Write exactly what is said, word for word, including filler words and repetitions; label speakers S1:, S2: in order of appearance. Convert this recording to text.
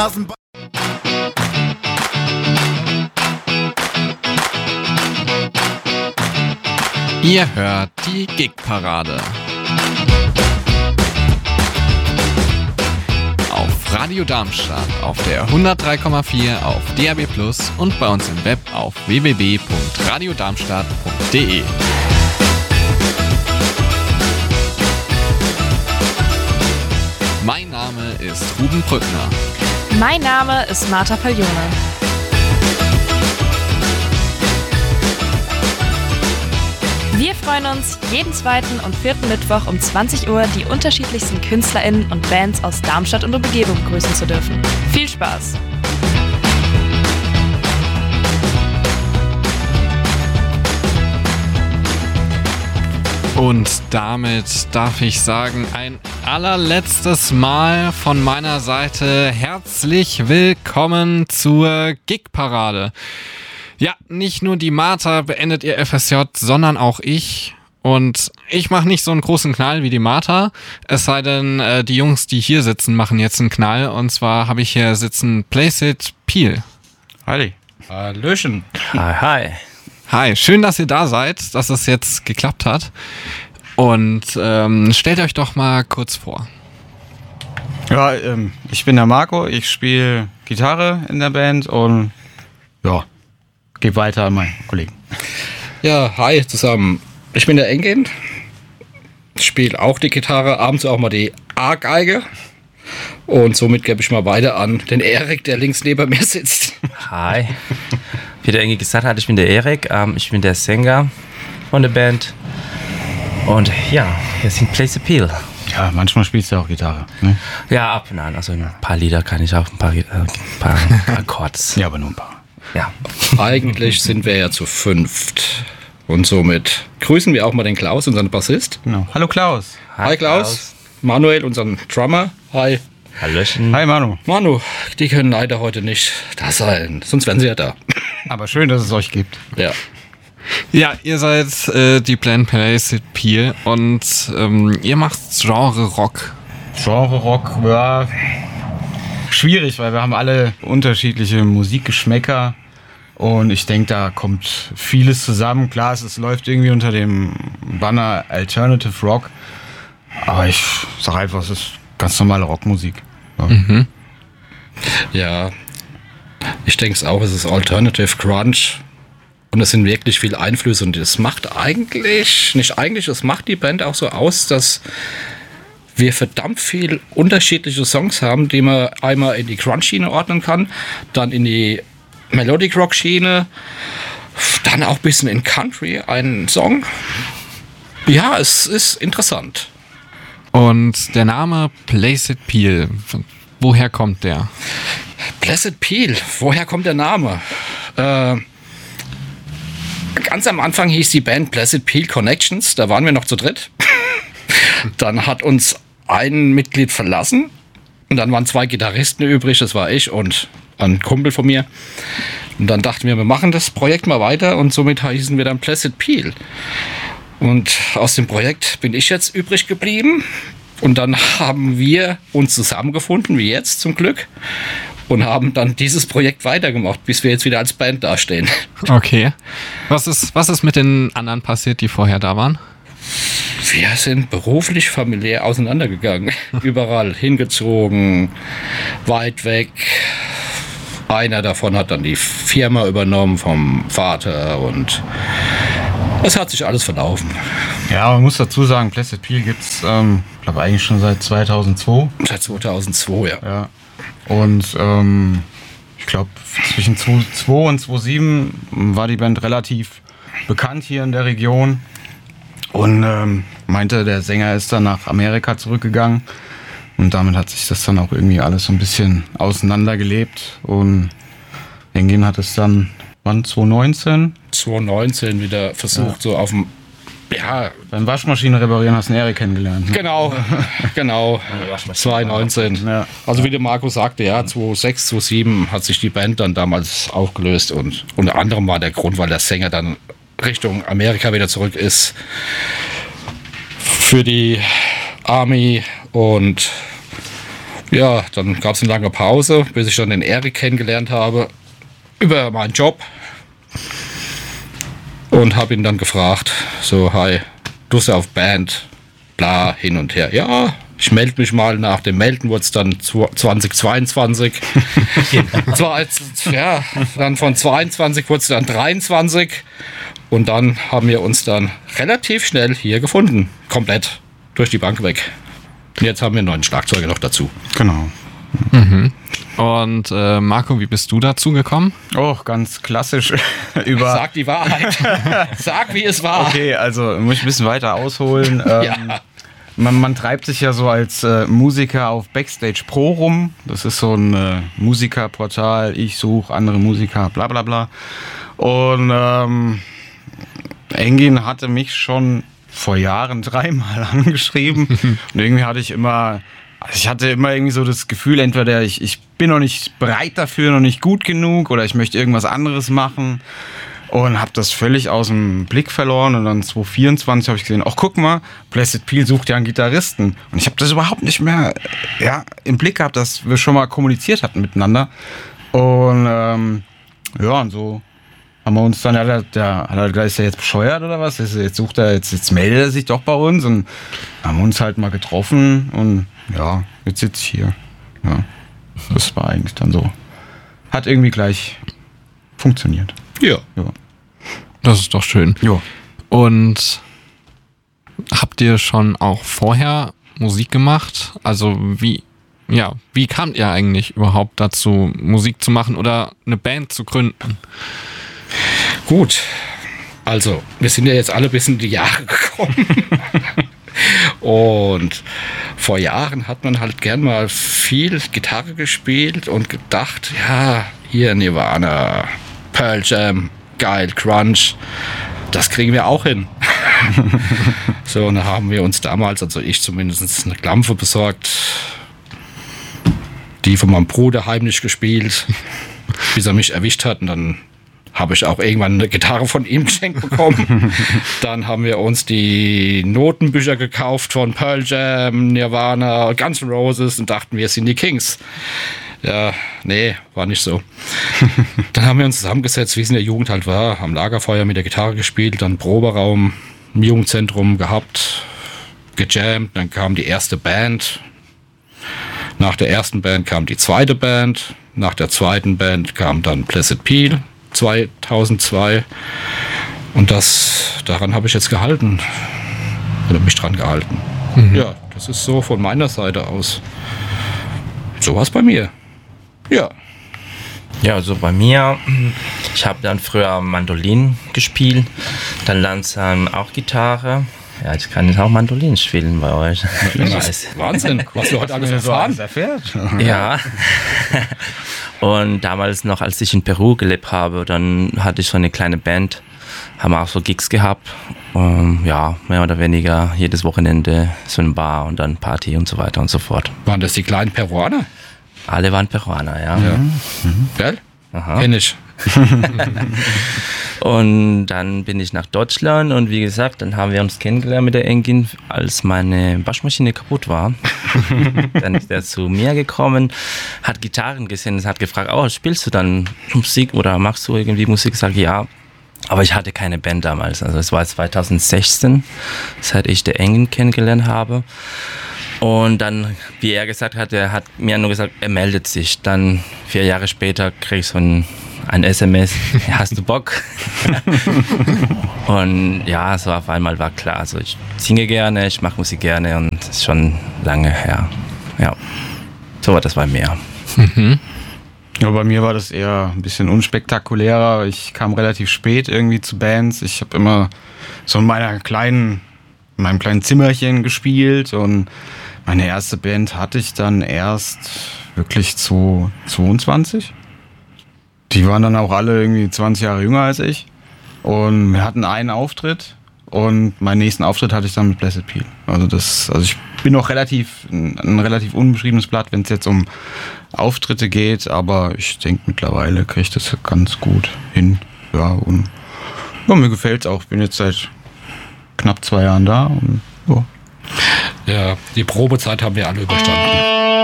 S1: Ihr hört die Gig-Parade. Auf Radio Darmstadt, auf der hundertdrei Komma vier, auf D A B plus und bei uns im Web auf w w w punkt radiodarmstadt punkt d e. Mein Name ist Ruben Brückner.
S2: Mein Name ist Marta Paglione. Wir freuen uns, jeden zweiten und vierten Mittwoch um zwanzig Uhr die unterschiedlichsten KünstlerInnen und Bands aus Darmstadt und Umgebung begrüßen zu dürfen. Viel Spaß!
S1: Und damit darf ich sagen, ein allerletztes Mal von meiner Seite herzlich willkommen zur Gig-Parade. Ja, nicht nur die Marta beendet ihr F S J, sondern auch ich. Und ich mache nicht so einen großen Knall wie die Marta. Es sei denn, äh, die Jungs, die hier sitzen, machen jetzt einen Knall. Und zwar habe ich hier sitzen Placid Peel.
S3: Hi. Hallöchen.
S4: Hi, hi.
S1: Hi, schön, dass ihr da seid, dass es jetzt geklappt hat. Und ähm, stellt euch doch mal kurz vor.
S3: Ja, ähm, ich bin der Marco, ich spiele Gitarre in der Band und ja, gebe weiter an meinen Kollegen.
S5: Ja, hi zusammen. Ich bin der Engin, spiele auch die Gitarre, abends auch mal die A-Geige. Und somit gebe ich mal weiter an den Erik, der links neben mir sitzt.
S4: Hi. Wie der Engin gesagt hat, ich bin der Erik, ähm, ich bin der Sänger von der Band. Und ja, wir sind Placid Peel.
S3: Ja, manchmal spielst du auch Gitarre, ne?
S4: Ja, ab und an. Also ein paar Lieder kann ich auch, ein paar, äh, ein paar Akkords.
S3: Ja, aber nur ein paar.
S4: Ja.
S5: Eigentlich sind wir ja zu fünft. Und somit grüßen wir auch mal den Klaus, unseren Bassist.
S3: Genau. Hallo Klaus.
S5: Hi, Hi Klaus. Klaus. Manuel, unseren Drummer. Hi.
S4: Hallöchen.
S3: Hi Manu.
S5: Manu, die können leider heute nicht da sein, sonst wären sie ja da.
S3: Aber schön, dass es euch gibt.
S5: Ja.
S1: Ja, ihr seid äh, die Band Placid Peel und ähm, ihr macht Genre Rock.
S3: Genre Rock, ja, schwierig, weil wir haben alle unterschiedliche Musikgeschmäcker und ich denke, da kommt vieles zusammen. Klar, es läuft irgendwie unter dem Banner Alternative Rock, aber ich sage einfach, es ist ganz normale Rockmusik. Ja,
S1: mhm.
S5: Ja, ich denke es auch, es ist Alternative Grunge. Und es sind wirklich viele Einflüsse und das macht eigentlich, nicht eigentlich, das macht die Band auch so aus, dass wir verdammt viel unterschiedliche Songs haben, die man einmal in die Grunge-Schiene ordnen kann, dann in die Melodic Rock-Schiene, dann auch ein bisschen in Country, einen Song. Ja, es ist interessant.
S1: Und der Name Placid Peel, woher kommt der?
S5: Placid Peel, woher kommt der Name? Äh, Ganz am Anfang hieß die Band Placid Peel Connections, da waren wir noch zu dritt. Dann hat uns ein Mitglied verlassen und dann waren zwei Gitarristen übrig, das war ich und ein Kumpel von mir. Und dann dachten wir, wir machen das Projekt mal weiter und somit hießen wir dann Placid Peel. Und aus dem Projekt bin ich jetzt übrig geblieben und dann haben wir uns zusammengefunden, wie jetzt zum Glück. Und haben dann dieses Projekt weitergemacht, bis wir jetzt wieder als Band dastehen.
S1: Okay. Was ist, was ist mit den anderen passiert, die vorher da waren?
S5: Wir sind beruflich, familiär auseinandergegangen. Überall hingezogen, weit weg. Einer davon hat dann die Firma übernommen vom Vater und es hat sich alles verlaufen.
S3: Ja, man muss dazu sagen, Placid Peel gibt es, ähm, glaube eigentlich schon seit zweitausendzwei.
S5: Seit zweitausendzwei, ja.
S3: Ja. Und ähm, ich glaube, zwischen zweitausendzwei und zweitausendsieben war die Band relativ bekannt hier in der Region. Und ähm, meinte, der Sänger ist dann nach Amerika zurückgegangen. Und damit hat sich das dann auch irgendwie alles so ein bisschen auseinandergelebt. Und Engin hat es dann, wann, zweitausendneunzehn?
S5: zweitausendneunzehn wieder versucht, ja. so auf dem... Ja,
S3: beim Waschmaschinen reparieren hast du einen Erik kennengelernt. Ne?
S5: Genau, genau. zweitausendneunzehn. Ja. Also wie der Marco sagte, ja, zweitausendsechs, zweitausendsieben hat sich die Band dann damals aufgelöst und unter anderem war der Grund, weil der Sänger dann Richtung Amerika wieder zurück ist für die Army und Ja, dann gab es eine lange Pause, bis ich dann den Erik kennengelernt habe über meinen Job und habe ihn dann gefragt, so, hi, du bist ja auf Band, bla, hin und her. Ja, ich melde mich mal. Nach dem Melden wurde es dann zwanzig zweiundzwanzig. Zwar als, ja, dann von zweiundzwanzig wurde es dann dreiundzwanzig und dann haben wir uns dann relativ schnell hier gefunden, komplett durch die Bank weg. Und jetzt haben wir einen neuen Schlagzeuger noch dazu.
S3: Genau.
S1: Mhm. Und äh, Marco, wie bist du dazu gekommen?
S3: Oh, ganz klassisch. über
S5: Sag die Wahrheit. Sag, wie es war.
S3: Okay, also muss ich ein bisschen weiter ausholen. Ähm,
S5: Ja.
S3: man, man treibt sich ja so als äh, Musiker auf Backstage Pro rum. Das ist so ein äh, Musikerportal. Ich suche andere Musiker, bla bla bla. Und ähm, Engin hatte mich schon vor Jahren dreimal angeschrieben. Und irgendwie hatte ich immer... Also ich hatte immer irgendwie so das Gefühl, entweder ich, ich bin noch nicht bereit dafür, noch nicht gut genug oder ich möchte irgendwas anderes machen und habe das völlig aus dem Blick verloren und dann zwanzig vierundzwanzig habe ich gesehen, ach guck mal, Blessed Peel sucht ja einen Gitarristen und ich habe das überhaupt nicht mehr ja, im Blick gehabt, dass wir schon mal kommuniziert hatten miteinander und ähm, ja und so haben wir uns dann, ja, der, der hat er gleich, ist er jetzt bescheuert oder was? Jetzt sucht er, jetzt, jetzt meldet er sich doch bei uns und haben uns halt mal getroffen und ja, jetzt sitze ich hier. Ja, das war eigentlich dann so. Hat irgendwie gleich funktioniert.
S5: Ja.
S3: Ja.
S1: Das ist doch schön.
S3: Jo.
S1: Und habt ihr schon auch vorher Musik gemacht? Also wie, ja, wie kamt ihr eigentlich überhaupt dazu, Musik zu machen oder eine Band zu gründen?
S5: Gut, also wir sind ja jetzt alle bis in die Jahre gekommen. Und vor Jahren hat man halt gern mal viel Gitarre gespielt und gedacht, ja, hier Nirvana, Pearl Jam, geil, Crunch, das kriegen wir auch hin. So, und da haben wir uns damals, also ich zumindest, eine Klampfe besorgt, die von meinem Bruder heimlich gespielt, bis er mich erwischt hat und dann habe ich auch irgendwann eine Gitarre von ihm geschenkt bekommen. Dann haben wir uns die Notenbücher gekauft von Pearl Jam, Nirvana, Guns N' Roses und dachten, wir sind die Kings. Ja, nee, war nicht so. Dann haben wir uns zusammengesetzt, wie es in der Jugend halt war, am Lagerfeuer mit der Gitarre gespielt, dann Proberaum im Jugendzentrum gehabt, gejammt, dann kam die erste Band. Nach der ersten Band kam die zweite Band. Nach der zweiten Band kam dann Blessed Peel. zweitausendzwei und das daran habe ich jetzt gehalten oder mich dran gehalten. Mhm. Ja, das ist so von meiner Seite aus. Sowas bei mir. Ja.
S4: Ja, also bei mir, ich habe dann früher Mandolin gespielt, dann langsam auch Gitarre. Ja, ich kann jetzt auch Mandolin spielen bei euch.
S5: Wahnsinn, was du heute alles erfahren.
S3: erfährt.
S4: Ja. Und damals noch, als ich in Peru gelebt habe, dann hatte ich so eine kleine Band, haben auch so Gigs gehabt. Um, ja, mehr oder weniger jedes Wochenende so ein Bar und dann Party und so weiter und so fort.
S5: Waren das die kleinen Peruaner?
S4: Alle waren Peruaner, ja.
S5: Ja. Mhm. Gell?
S4: Aha.
S5: Kenn ich.
S4: Und dann bin ich nach Deutschland und wie gesagt, dann haben wir uns kennengelernt mit der Engin, als meine Waschmaschine kaputt war. Dann ist er zu mir gekommen, hat Gitarren gesehen und hat gefragt, oh, spielst du dann Musik oder machst du irgendwie Musik? Ich sage, ja, aber ich hatte keine Band damals. Also es war zweitausendsechzehn, seit ich der Engin kennengelernt habe. Und dann, wie er gesagt hat, er hat mir nur gesagt, er meldet sich. Dann vier Jahre später krieg ich so ein, ein S M S, hast du Bock? Und ja, so auf einmal war klar, also ich singe gerne, ich mache Musik gerne und das ist schon lange her. Ja, so war das bei mir.
S1: Mhm.
S3: Ja, bei mir war das eher ein bisschen unspektakulärer. Ich kam relativ spät irgendwie zu Bands. Ich habe immer so in meiner kleinen, in meinem kleinen Zimmerchen gespielt und meine erste Band hatte ich dann erst wirklich zu zweiundzwanzig. Die waren dann auch alle irgendwie zwanzig Jahre jünger als ich. Und wir hatten einen Auftritt und meinen nächsten Auftritt hatte ich dann mit Blessed Peel. Also das, also ich bin noch relativ, ein, ein relativ unbeschriebenes Blatt, wenn es jetzt um Auftritte geht, aber ich denke mittlerweile kriege ich das ganz gut hin. Ja, und ja, mir gefällt es auch. Ich bin jetzt seit knapp zwei Jahren da und ja.
S5: Ja, die Probezeit haben wir alle überstanden.